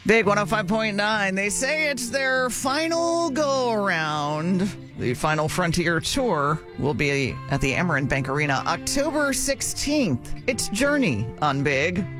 Big 105.9. They say it's their final go around. The Final Frontier Tour will be at the Amerant Bank Arena October 16th. It's Journey on Big.